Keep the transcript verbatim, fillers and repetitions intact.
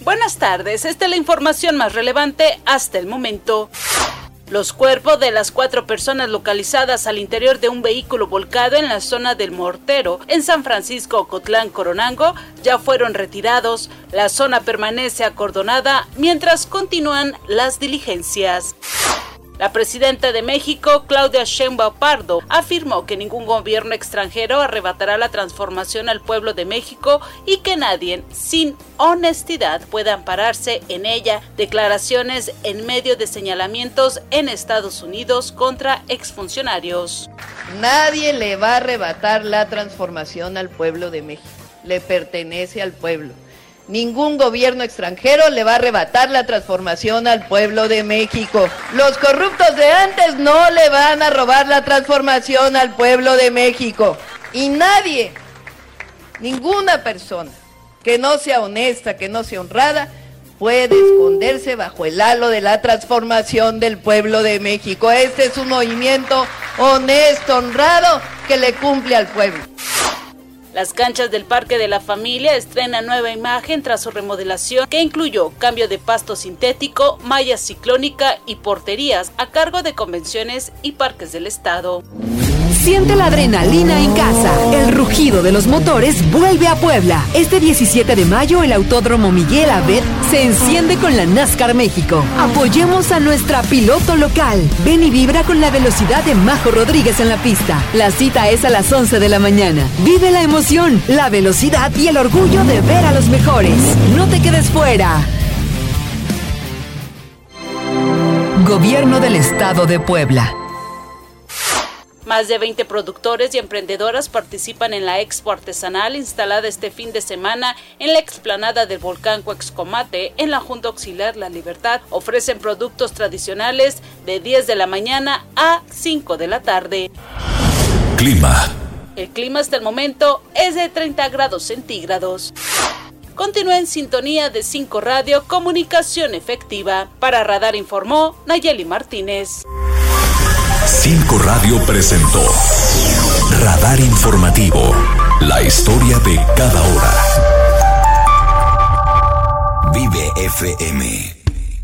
Buenas tardes, esta es la información más relevante hasta el momento. Los cuerpos de las cuatro personas localizadas al interior de un vehículo volcado en la zona del Mortero, en San Francisco Ocotlán, Coronango, ya fueron retirados. La zona permanece acordonada mientras continúan las diligencias. La presidenta de México, Claudia Sheinbaum Pardo, afirmó que ningún gobierno extranjero arrebatará la transformación al pueblo de México y que nadie sin honestidad pueda ampararse en ella. Declaraciones en medio de señalamientos en Estados Unidos contra exfuncionarios. Nadie le va a arrebatar la transformación al pueblo de México. Le pertenece al pueblo. Ningún gobierno extranjero le va a arrebatar la transformación al pueblo de México. Los corruptos de antes no le van a robar la transformación al pueblo de México. Y nadie, ninguna persona que no sea honesta, que no sea honrada, puede esconderse bajo el halo de la transformación del pueblo de México. Este es un movimiento honesto, honrado, que le cumple al pueblo. Las canchas del Parque de la Familia estrenan nueva imagen tras su remodelación que incluyó cambio de pasto sintético, malla ciclónica y porterías a cargo de Convenciones y Parques del Estado. Siente la adrenalina en casa. El rugido de los motores vuelve a Puebla. Este diecisiete de mayo el Autódromo Miguel Abed se enciende con la NASCAR México. Apoyemos a nuestra piloto local. Ven y vibra con la velocidad de Majo Rodríguez en la pista. La cita es a las once de la mañana. Vive la emoción, la velocidad y el orgullo de ver a los mejores. No te quedes fuera. Gobierno del Estado de Puebla. Más de veinte productores y emprendedoras participan en la Expo Artesanal instalada este fin de semana en la explanada del volcán Cuexcomate en la Junta Auxiliar La Libertad. Ofrecen productos tradicionales de diez de la mañana a cinco de la tarde. Clima. El clima hasta el momento es de treinta grados centígrados. Continúa en sintonía de cinco Radio, comunicación efectiva. Para Radar informó Nayeli Martínez. cinco Radio presentó Radar Informativo, la historia de cada hora. Vive F M.